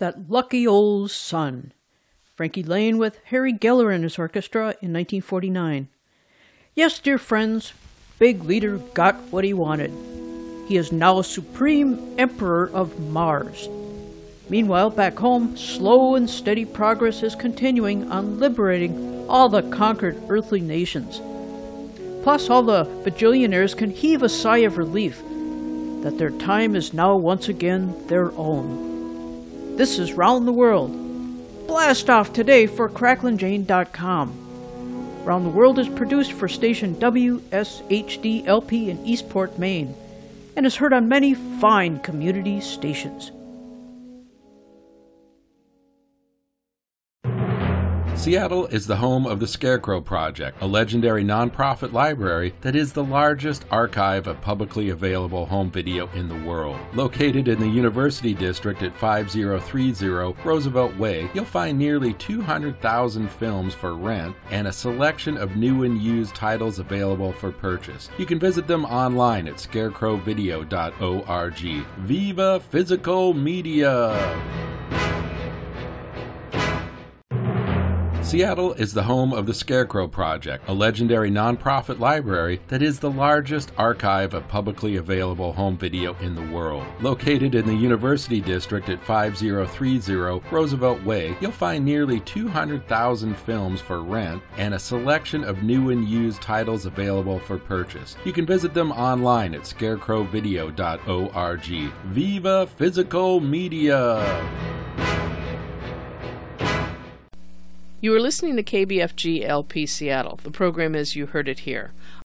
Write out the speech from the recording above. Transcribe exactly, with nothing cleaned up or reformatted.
That Lucky Old Sun. Frankie Laine with Harry Geller and his orchestra in nineteen forty-nine. Yes, dear friends, Big Leader got what he wanted. He is now Supreme Emperor of Mars. Meanwhile, back home, slow and steady progress is continuing on liberating all the conquered earthly nations. Plus, all the bajillionaires can heave a sigh of relief that their time is now once again their own. This is Round the World. Blast off today for cracklin jane dot com. Round the World is produced for station W S H D L P in Eastport, Maine, and is heard on many fine community stations. Seattle is the home of the Scarecrow Project, a legendary nonprofit library that is the largest archive of publicly available home video in the world. Located in the University District at five oh three oh Roosevelt Way, you'll find nearly two hundred thousand films for rent and a selection of new and used titles available for purchase. You can visit them online at scarecrow video dot org. Viva Physical Media! Seattle is the home of the Scarecrow Project, a legendary nonprofit library that is the largest archive of publicly available home video in the world. Located in the University District at five oh three oh Roosevelt Way, you'll find nearly two hundred thousand films for rent and a selection of new and used titles available for purchase. You can visit them online at scarecrow video dot org. Viva Physical Media! You are listening to K B F G L P Seattle. The program is You Heard It Here.